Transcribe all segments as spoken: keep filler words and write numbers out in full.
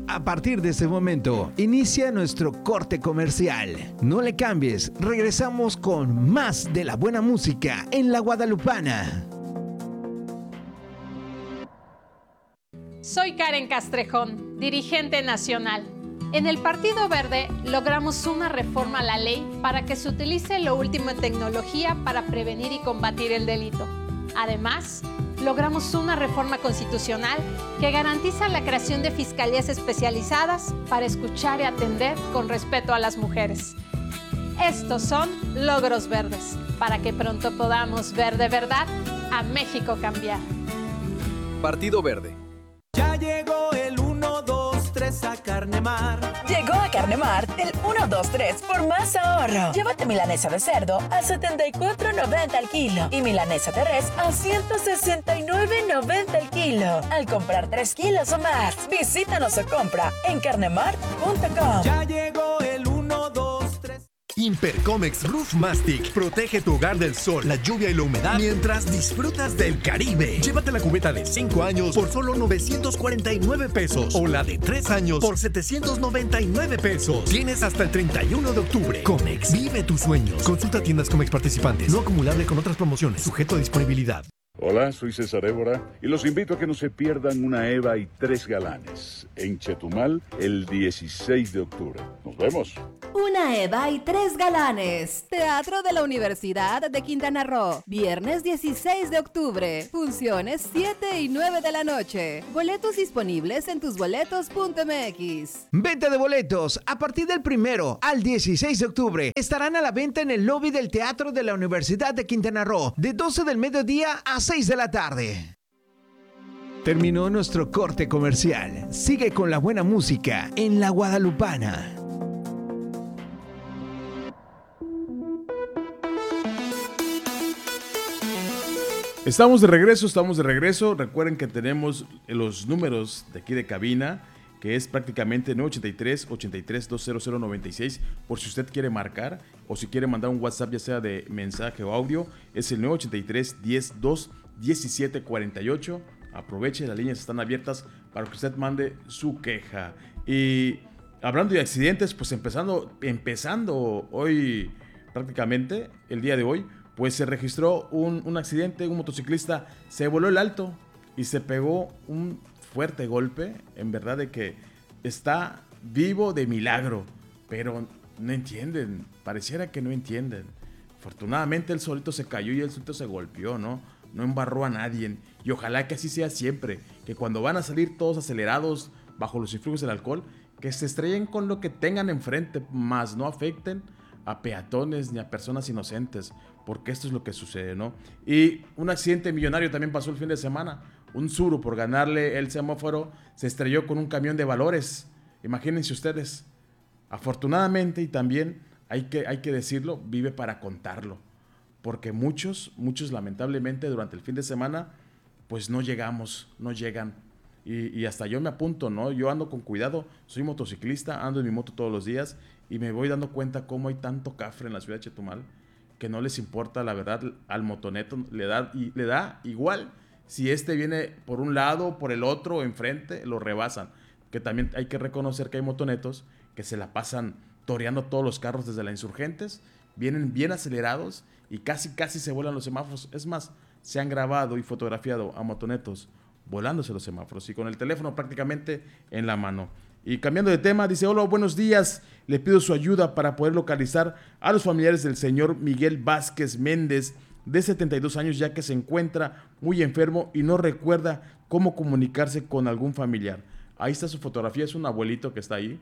A partir de este momento, inicia nuestro corte comercial. No le cambies, regresamos con más de la buena música en La Guadalupana. Soy Karen Castrejón, dirigente nacional. En el Partido Verde logramos una reforma a la ley para que se utilice lo último en tecnología para prevenir y combatir el delito. Además, logramos una reforma constitucional que garantiza la creación de fiscalías especializadas para escuchar y atender con respeto a las mujeres. Estos son logros verdes, para que pronto podamos ver de verdad a México cambiar. Partido Verde. Ya llegó el uno, dos, tres a Carnemar. Llegó a Carnemar el uno, dos, tres por más ahorro. Llévate milanesa de cerdo a setenta y cuatro noventa al kilo y milanesa de res a ciento sesenta y nueve noventa al kilo. Al comprar tres kilos o más, visítanos o compra en carnemar punto com. Ya llegó el uno, dos, tres. Impercomex Roof Mastic protege tu hogar del sol, la lluvia y la humedad mientras disfrutas del Caribe. Llévate la cubeta de cinco años por solo novecientos cuarenta y nueve pesos o la de tres años por setecientos noventa y nueve pesos. Tienes hasta el treinta y uno de octubre. Comex, vive tus sueños. Consulta tiendas Comex participantes. No acumulable con otras promociones. Sujeto a disponibilidad. Hola, soy César Évora y los invito a que no se pierdan una Eva y tres galanes en Chetumal el dieciséis de octubre. Nos vemos. Una Eva y tres galanes. Teatro de la Universidad de Quintana Roo. Viernes dieciséis de octubre. Funciones siete y nueve de la noche. Boletos disponibles en tusboletos punto m x. Venta de boletos a partir del primero al dieciséis de octubre. Estarán a la venta en el lobby del Teatro de la Universidad de Quintana Roo de doce del mediodía a seis de la tarde. Terminó nuestro corte comercial. Sigue con la buena música en La Guadalupana. Estamos de regreso, estamos de regreso. Recuerden que tenemos los números de aquí de cabina, que es prácticamente nueve ochenta y tres, ochenta y tres, dos cero cero noventa y seis, por si usted quiere marcar o si quiere mandar un WhatsApp, ya sea de mensaje o audio, es el nueve ochenta y tres, diez, dos, diecisiete, cuarenta y ocho. Aproveche, las líneas están abiertas para que usted mande su queja. Y hablando de accidentes, pues empezando, empezando hoy prácticamente, el día de hoy, pues se registró un, un accidente. Un motociclista se voló el alto y se pegó un fuerte golpe. En verdad de que está vivo de milagro, pero no entienden, pareciera que no entienden. Afortunadamente él solito se cayó y él solito se golpeó, ¿no? No embarró a nadie. Y ojalá que así sea siempre, que cuando van a salir todos acelerados bajo los influjos del alcohol, que se estrellen con lo que tengan enfrente, más no afecten a peatones ni a personas inocentes, porque esto es lo que sucede, ¿no? Y un accidente millonario también pasó el fin de semana. Un Tsuru, por ganarle el semáforo, se estrelló con un camión de valores. Imagínense ustedes. Afortunadamente, y también hay que, hay que decirlo, vive para contarlo, porque muchos, muchos lamentablemente durante el fin de semana, pues no llegamos, no llegan. Y, y hasta yo me apunto, ¿no? Yo ando con cuidado, soy motociclista, ando en mi moto todos los días y me voy dando cuenta cómo hay tanto cafre en la ciudad de Chetumal que no les importa, la verdad, al motoneto le da, y, le da igual si este viene por un lado, por el otro, enfrente, lo rebasan. Que también hay que reconocer que hay motonetos que se la pasan toreando todos los carros desde las Insurgentes, vienen bien acelerados y casi casi se vuelan los semáforos. Es más, se han grabado y fotografiado a motonetos volándose los semáforos y con el teléfono prácticamente en la mano. Y cambiando de tema, dice: hola, buenos días, le pido su ayuda para poder localizar a los familiares del señor Miguel Vázquez Méndez, de setenta y dos años, ya que se encuentra muy enfermo y no recuerda cómo comunicarse con algún familiar. Ahí está su fotografía, es un abuelito que está ahí.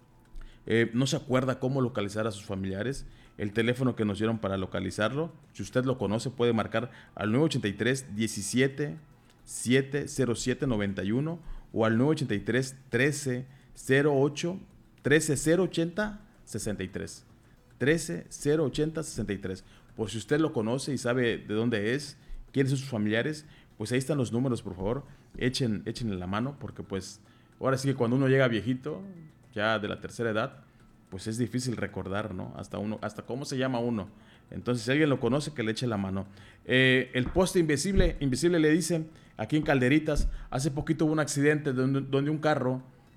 Eh, no se acuerda cómo localizar a sus familiares. El teléfono que nos dieron para localizarlo, si usted lo conoce, puede marcar al nueve ochenta y tres, diecisiete, siete cero siete, noventa y uno o al nueve ochenta y tres, trece, cero ocho, trece, cero ochenta, sesenta y tres. trece, cero ochenta, sesenta y tres. Por si usted lo conoce y sabe de dónde es, quiénes son sus familiares, pues ahí están los números, por favor. Echen, échenle la mano, porque pues ahora sí que cuando uno llega viejito, ya de la tercera edad, pues es difícil recordar, ¿no? Hasta uno, hasta cómo se llama uno. Entonces, si alguien lo conoce, que le eche la mano. Eh, el poste invisible, invisible le dicen, aquí en Calderitas, hace poquito hubo un accidente donde, donde un carro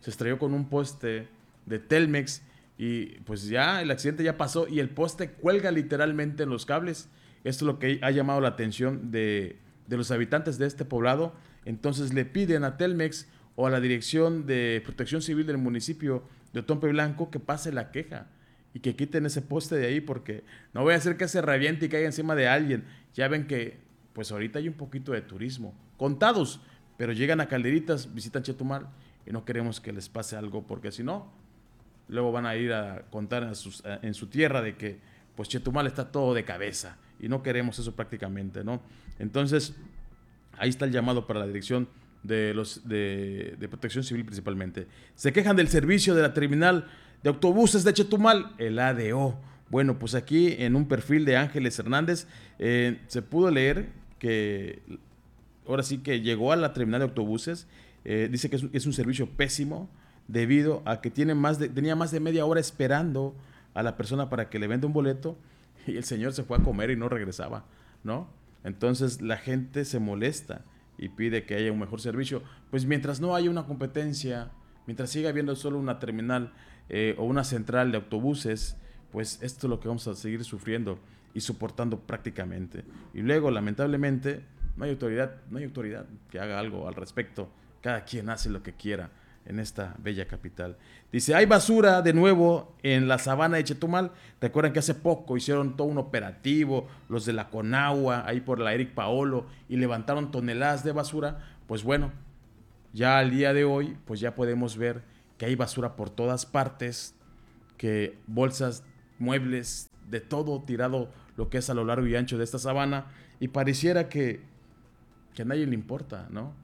se estrelló con un poste de Telmex y pues ya el accidente ya pasó y el poste cuelga literalmente en los cables. Esto es lo que ha llamado la atención de, de los habitantes de este poblado. Entonces le piden a Telmex o a la Dirección de Protección Civil del municipio de Otompe Blanco que pase la queja y que quiten ese poste de ahí, porque no voy a hacer que se reviente y caiga encima de alguien. Ya ven que pues ahorita hay un poquito de turismo, contados, pero llegan a Calderitas, visitan Chetumal y no queremos que les pase algo, porque si no, luego van a ir a contar a sus, a, en su tierra de que pues Chetumal está todo de cabeza y no queremos eso prácticamente, ¿no? Entonces, ahí está el llamado para la Dirección de, los, de, de Protección Civil principalmente. Se quejan del servicio de la terminal de autobuses de Chetumal, el A D O. Bueno, pues aquí en un perfil de Ángeles Hernández eh, se pudo leer que ahora sí que llegó a la terminal de autobuses. Eh, dice que es un, es un servicio pésimo debido a que tiene más de, tenía más de media hora esperando a la persona para que le venda un boleto y el señor se fue a comer y no regresaba, ¿no? Entonces la gente se molesta y pide que haya un mejor servicio. Pues mientras no haya una competencia, mientras siga habiendo solo una terminal eh, o una central de autobuses, pues esto es lo que vamos a seguir sufriendo y soportando prácticamente. Y luego, lamentablemente, no hay autoridad, no hay autoridad que haga algo al respecto. Cada quien hace lo que quiera en esta bella capital. Dice, hay basura de nuevo en la sabana de Chetumal. Recuerdan que hace poco hicieron todo un operativo, los de la Conagua, ahí por la Eric Paolo, y levantaron toneladas de basura. Pues bueno, ya al día de hoy, pues ya podemos ver que hay basura por todas partes, que bolsas, muebles, de todo tirado lo que es a lo largo y ancho de esta sabana, y pareciera que, que a nadie le importa, ¿no?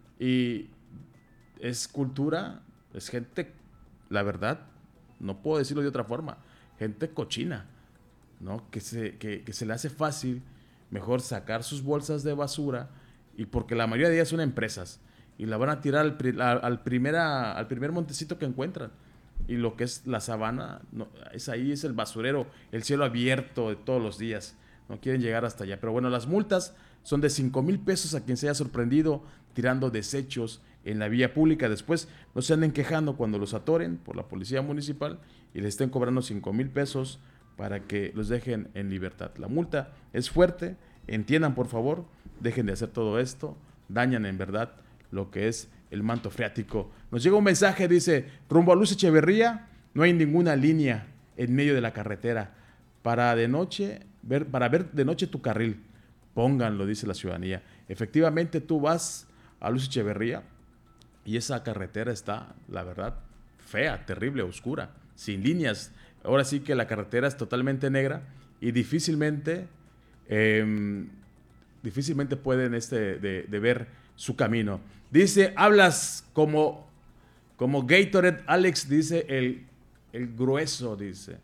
Y es cultura, es gente, la verdad, no puedo decirlo de otra forma, gente cochina, ¿no? Que se, que, que se le hace fácil mejor sacar sus bolsas de basura, y porque la mayoría de ellas son empresas, y la van a tirar al, al, al, primera, al primer montecito que encuentran. Y lo que es la sabana, no, es ahí, es el basurero, el cielo abierto de todos los días. No quieren llegar hasta allá. Pero bueno, las multas son de cinco mil pesos a quien se haya sorprendido tirando desechos en la vía pública. Después no se anden quejando cuando los atoren por la policía municipal y les estén cobrando cinco mil pesos para que los dejen en libertad. La multa es fuerte, entiendan por favor, dejen de hacer todo esto, dañan en verdad lo que es el manto freático. Nos llega un mensaje, dice, rumbo a Luz Echeverría, no hay ninguna línea en medio de la carretera. Para de noche, ver, para ver de noche tu carril, pónganlo, dice la ciudadanía. Efectivamente, tú vas a Luz Echeverría y esa carretera está, la verdad, fea, terrible, oscura, sin líneas. Ahora sí que la carretera es totalmente negra y difícilmente, eh, difícilmente pueden este, de, de ver su camino. Dice, hablas como, como Gatorade, Alex, dice el, el grueso, dice.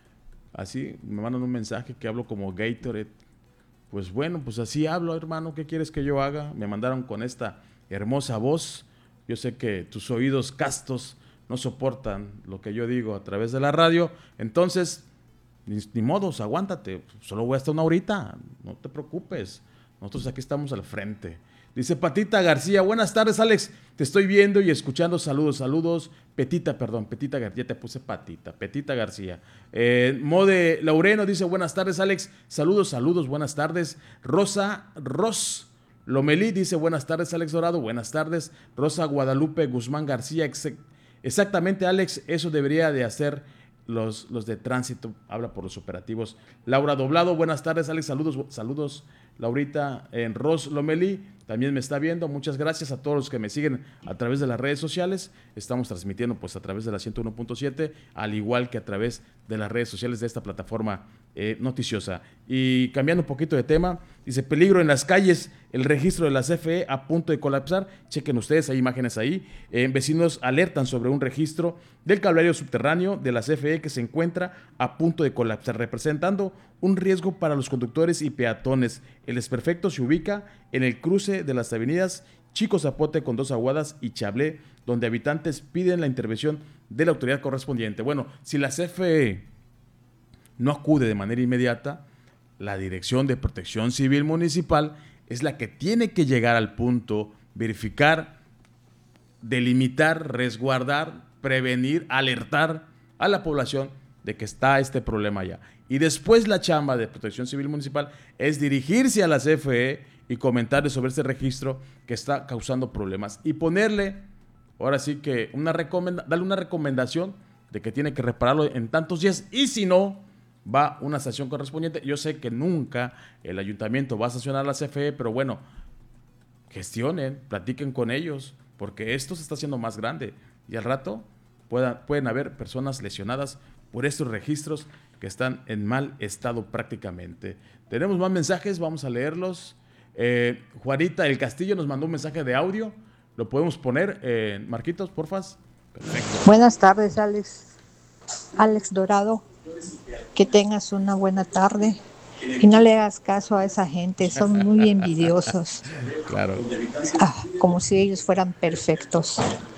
Así, me mandan un mensaje que hablo como Gatorade. Pues bueno, pues así hablo, hermano, ¿qué quieres que yo haga? Me mandaron con esta hermosa voz. Yo sé que tus oídos castos no soportan lo que yo digo a través de la radio. Entonces, ni, ni modos, aguántate. Solo voy hasta una horita, no te preocupes. Nosotros aquí estamos al frente. Dice Patita García, buenas tardes, Alex, te estoy viendo y escuchando, saludos, saludos, Petita, perdón, Petita García, te puse Patita, Petita García. Eh, Mode Laureno dice, buenas tardes, Alex, saludos, saludos, buenas tardes. Rosa Ros Lomelí dice, buenas tardes, Alex Dorado, buenas tardes. Rosa Guadalupe Guzmán García, ex- exactamente, Alex, eso debería de hacer los, los de tránsito, habla por los operativos. Laura Doblado, buenas tardes, Alex, saludos, saludos. Laurita en Ros Lomelí también me está viendo. Muchas gracias a todos los que me siguen a través de las redes sociales. Estamos transmitiendo pues a través de la ciento uno punto siete, al igual que a través de las redes sociales de esta plataforma eh, noticiosa. Y cambiando un poquito de tema, dice, peligro en las calles, el registro de la C F E a punto de colapsar. Chequen ustedes, hay imágenes ahí. Eh, vecinos alertan sobre un registro del cableado subterráneo de la C F E que se encuentra a punto de colapsar, representando un riesgo para los conductores y peatones. El desperfecto se ubica en el cruce de las avenidas Chico Zapote con Dos Aguadas y Chablé, donde habitantes piden la intervención de la autoridad correspondiente. Bueno, si la C F E no acude de manera inmediata, la Dirección de Protección Civil Municipal es la que tiene que llegar al punto, verificar delimitar, resguardar, prevenir, alertar a la población de que está este problema allá. Y después la chamba de Protección Civil Municipal es dirigirse a la C F E y comentarle sobre este registro que está causando problemas y ponerle, ahora sí que, una recomenda- darle una recomendación de que tiene que repararlo en tantos días y si no, va una sanción correspondiente. Yo sé que nunca el ayuntamiento va a sancionar a la C F E, pero bueno, gestionen, platiquen con ellos, porque esto se está haciendo más grande y al rato pueda, pueden haber personas lesionadas por estos registros que están en mal estado prácticamente. Tenemos más mensajes, vamos a leerlos. Eh, Juanita del Castillo nos mandó un mensaje de audio, lo podemos poner, eh, Marquitos, porfas. Perfecto. Buenas tardes, Alex. Alex Dorado, que tengas una buena tarde y no le hagas caso a esa gente, son muy envidiosos. Claro. Ah, como si ellos fueran perfectos.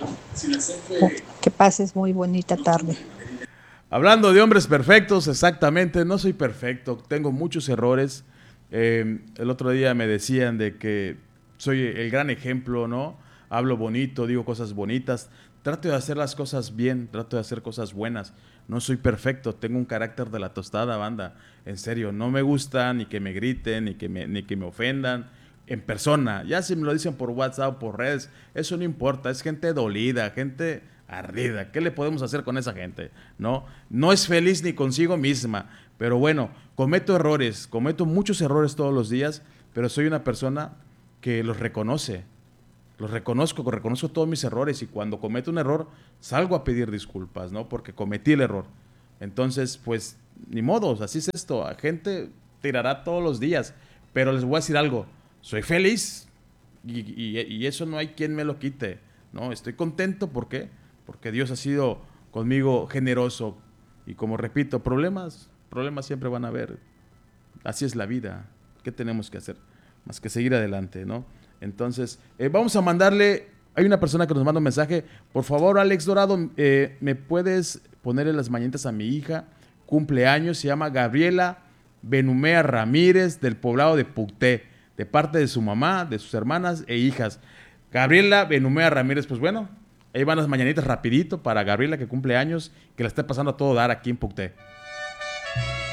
Oh, que pases muy bonita tarde. Hablando de hombres perfectos, exactamente, no soy perfecto, tengo muchos errores. Eh, el otro día me decían de que soy el gran ejemplo, ¿no? Hablo bonito, digo cosas bonitas, trato de hacer las cosas bien, trato de hacer cosas buenas. No soy perfecto, tengo un carácter de la tostada, banda. En serio, no me gusta ni que me griten, ni que me, ni que me ofendan en persona. Ya si me lo dicen por WhatsApp, por redes, eso no importa, es gente dolida, gente ardida. ¿Qué le podemos hacer con esa gente? No, no es feliz ni consigo misma, pero bueno, cometo errores, cometo muchos errores todos los días, pero soy una persona que los reconoce, los reconozco, reconozco todos mis errores y cuando cometo un error salgo a pedir disculpas, ¿no? Porque cometí el error. Entonces, pues, ni modo, así es esto, la gente tirará todos los días, pero les voy a decir algo, soy feliz y, y, y eso no hay quien me lo quite, ¿no? Estoy contento, ¿por qué? Porque Dios ha sido conmigo generoso y como repito, problemas, problemas siempre van a haber. Así es la vida. ¿Qué tenemos que hacer? Más que seguir adelante, ¿no? Entonces, eh, vamos a mandarle, hay una persona que nos manda un mensaje, por favor, Alex Dorado, eh, ¿me puedes ponerle las mañanitas a mi hija? Cumpleaños, se llama Gabriela Benumea Ramírez, del poblado de Pucté, de parte de su mamá, de sus hermanas e hijas. Gabriela Benumea Ramírez, pues bueno, ahí van las mañanitas rapidito para Gabriela que cumple años, que la está pasando a todo dar aquí en Pucté.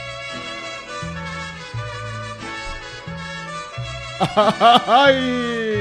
¡Ay!